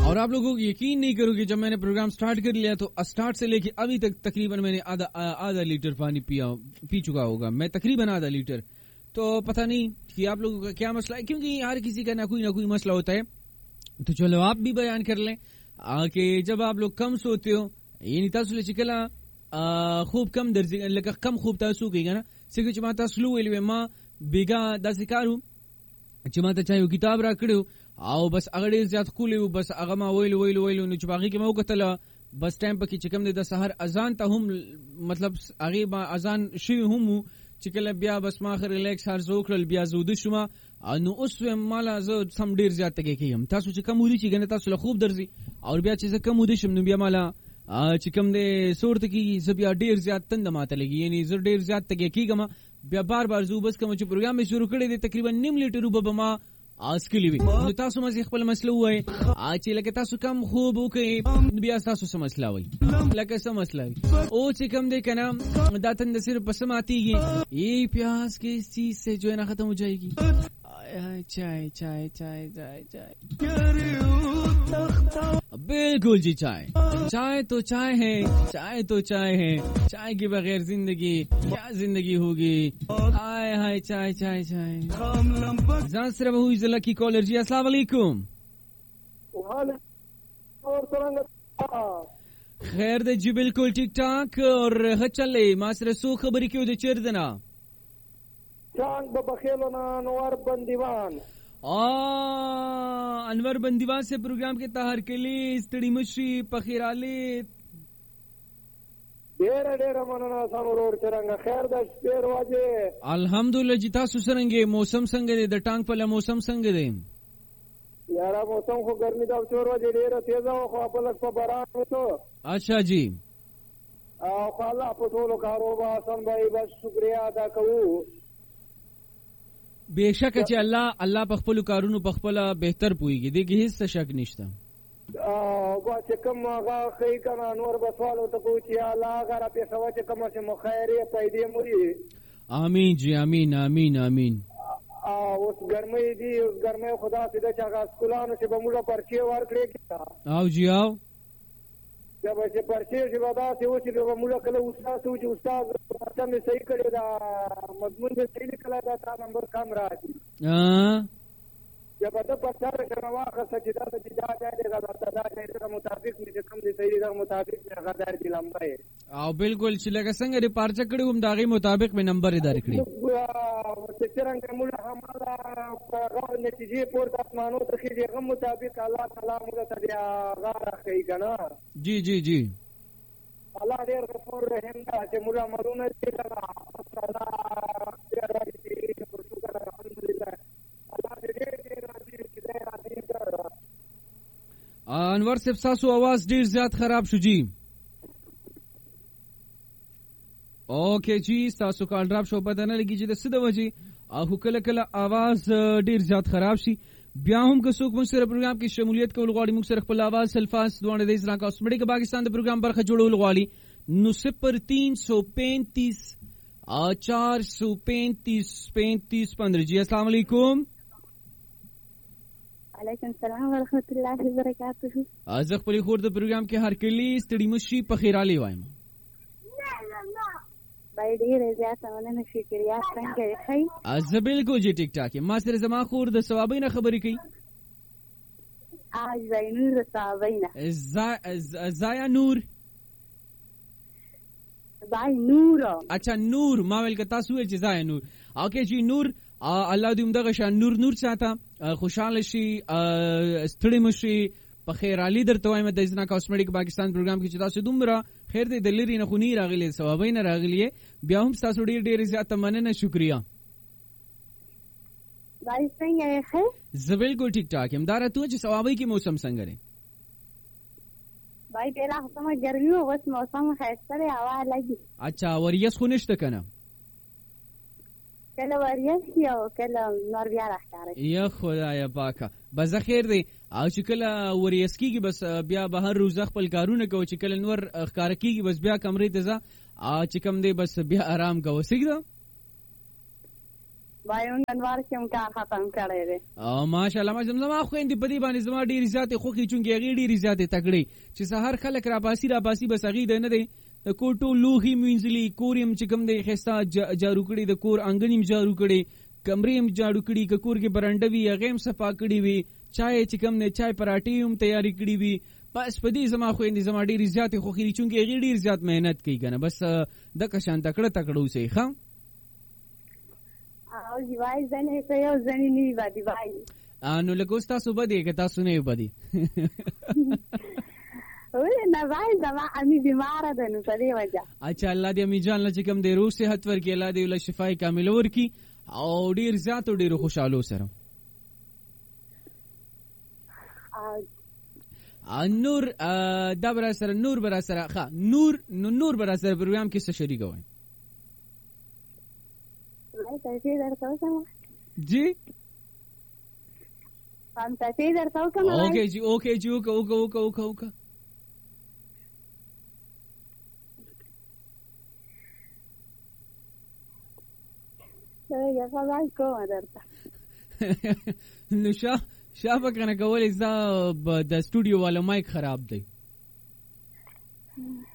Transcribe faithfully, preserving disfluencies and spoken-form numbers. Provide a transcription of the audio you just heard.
और आप लोगों को यकीन नहीं करोगे, जब मैंने प्रोग्राम स्टार्ट कर लिया तो स्टार्ट से लेके अभी तक तकरीबन मैंने आधा आधा लीटर पानी पिया पी चुका होगा मैं, तकरीबन आधा लीटर। तो पता नहीं कि आप लोगों का क्या मसला है, क्योंकि हर किसी का ना कोई ना कोई मसला होता है। तो चलो आप भी बयान कर लें कि जब आप लोग कम सोते हो, यानी तासु चिकला खूब कम दर्जे लगा कम खूब तासु कहेगा ना सिर्फ च माता स्लो एलवे मां बेगा दस कारू च माता चाहे किताब राखड़ो आओ बस अगड़े ज्यादा खुले बस अगमा वोइल वोइल वोइल नु बाकी के मौ कतला बस टाइम पर की चिकम दे सहर अजान ता हम मतलब आगे अजान शी हम चिकला बिया बस माखर रिलैक्स हर जोखल बिया जुद शुमा नु उस माला ज सम डेर ज्यादा के के हम तासु च कम उदी ची गने तासु खूब दर्जी और बिया चीज कम उदी शम नु बिया माला चिकम दे सूरत की जबिया डेर ज्यादा तंद माता लगी, यानी ज डेर ज्यादा के की गमा बिया बार बार जू बस कम प्रोग्राम में शुरू करे दे तकरीबन निम लीटर बमा आज के लिए तो तासु मजे खपल मसला हुआ है आज लगे तासु कम खूब ओके बिया तासु समझला हुई लगे समझला ओ चिकम दे के नाम दातन दे सिर्फ पसम आती है ये प्यास के इस चीज से जो है ना खत्म हो जाएगी। चाय चाय चाय चाय चाय बिल्कुल जी, चाय चाय तो चाय है, चाय तो चाय है, चाय के बगैर जिंदगी क्या जिंदगी होगी। आय हाय चाय चाय चाय जान सिर्फ हुई जिला की कॉलर जी। अस्सलाम वालेकुम। खैर दे जी बिल्कुल ठीक ठाक और हचले मासरे सो खबरी क्यों दे चेर देना चांग बखेलो ना अनवर बंदीवान आ अनवर बंदीवान से प्रोग्राम के तहर के लिए स्टडी मशी पखीराले डेरा डेरा मनना सामरोर चरंगा खैर द स्पेर वाजे अल्हम्दुलिल्लाह जिता सुसरंगे मौसम संगे दे द टांग पला मौसम संगे दे यारा मौसम को गर्मी दा चोर वाजे डेरा तेजा हो अपलक पर बरान तो अच्छा जी आ अल्लाह पटोलो कारोबा सन भाई बस शुक्रिया अदा करूं। बेशक अच्छे अल्लाह अल्लाह पखपलु कारूनु पखपला बेहतर पुईगी देखिए हिस्सा शक निश्ता बात कम आगा कई का नूर बसवालो तो कुछ या अल्लाह अगर आप ये सवाल कम से मुखैर पैदे मुरी आमीन जी आमीन आमीन आमीन। आ उस गर्मी दी उस गर्मी खुदा सीधा चागा स्कूलान से बमुला पर्चे वार करे क्या आओ जी आओ जब ऐसे पर्चे से बता से वो से बमुला कल उस्ताद से उस्ताद अच्छा में सही करेगा मजमून में सही निकला था नंबर कम रहा थी हां जब अदब प्रचार करवा का सजदा सजदा जाएगा सदा जाएगा मुताबिक में कम से सही का मुताबिक में हगादार की लंबा है आओ बिल्कुल चिलगा संग रे पार्चा कड़ी हम दागी मुताबिक में नंबर इधर कड़ी चिरंग मुला हमारा गांव नतीजे पोर आसमानों तक के हम मुताबिक अल्लाह ताला मुझे तदिया गा रखी का जी जी जी अल्लाह देर गफूर रहम का जे मुला मरुना से लगा अल्लाह तेरा दी शुक्र अल्हम्दुलिल्लाह अल्लाह दे दे राजी किधर राजी कर अनवर सिर्फ सासु आवाज देर ज्यादा खराब शुजी ओके जी सासु कॉल ड्रॉप शो पता न लगी जी द सिदा वजी आहु कल कल आवाज देर ज्यादा खराब सी ब्याहुम के सुख मुसर प्रोग्राम की शमूलियत को उलगाड़ी मुसर खपल आवाज सल्फास दुआने देश का कॉस्मेटिक पाकिस्तान दे प्रोग्राम पर खजोड़ उलगाड़ी नुसिपर तीन सौ पैंतीस चार सौ पैंतीस पैंतीस पंद्रह जी। अस्सलाम वालेकुम। वालेकुम सलाम व रहमतुल्लाहि व बरकातहू। आज खपली खोर दे प्रोग्राम के हर के लिए स्टडी मशी पखीराली वाइम भाई ढेर ज्यादा मनन शुक्रिया संगे खई आज बिल्कुल जी ठीक ठाक है मास्टर जमा खोर द सवाबी ना खबरी की आज जैनूर सवाबीना जाया नूर भाई नूर अच्छा नूर मावल का तासुएल जाया नूर ओके जी नूर अल्लाह दी उमदा गशा नूर नूर चाहता खुशहाल शी स्टडी मशी पखेर अली दर तवाय में दजना कॉस्मेटिक पाकिस्तान प्रोग्राम की चिता से दुमरा खैर दे दलरी न खुनी रागले सवाबई न रागलिए ब्याहुम सासु डेर डेर ज्यादा मनन शुक्रिया भाई संग है है जबिल को ठीक ठाक हमदारा तू जो सवाबई के मौसम संगरे भाई पहला समझ गर्मी हो बस मौसम खैसर हवा लगी अच्छा वरियस खुनिश तकना कल वरियस किया कल नर बिया रखता या खुदाया पाका बस खैर दे आज कल वरियस की बस बिया बाहर रोजा खपल कारूने को चिकल नवर कार की बस बिया कमरे तजा आज कम दे बस बिया आराम का वसिगदा بایم انوار کوم کار ختم کړی دی او ماشاءالله ما زما خويندې په دې باندې زما ډېرې زیاتې خوښې چونکې هغې ډېرې زیاتې تکړې چې سهار خلک راباسي راباسي بس هغې د نه دی د کور ټول لوښي مینځلي کور یم چې کوم دی ښایسته جارو کړي د کور انګن یم جارو کړي کمرې یم جارو کړي که کور کې برنډه وي هغې هم صفا کړي وي چای چې کوم دی چای پراټې هم تیارې کړي وي بس په دې زما خویندې زما ډېرې زیاتې خوښې دي چونکې هغې ډېر زیات محنت کوي که نه بس دغه شان تکړه تکړه اوسئ ښه او وای زنې ته یو زنې نه وي بدي وای نو لکه اوس تاسو بدې که تاسو نه یو بدې وای نه وای زما امی بیماره ده نو په دې وجه اچھا الله دې امی جان له چې کوم دی روغ صحت ورکړي الله دې له شفای کامله ورکړي او ډېر زیات او ډېرو خوشحالو سره نور دا برا سره نور برا سره ښه نور نو نور برا سره پروګرام کې څه شریک وای پیسې درته وکم جی هم پیسې درته وکم اوکې جی اوکې جی اوکې اوکې اوکې اوکې یا فلای کوم درته نو شا شا پکنه کولې ز د سټوډیو والا مایک خراب دی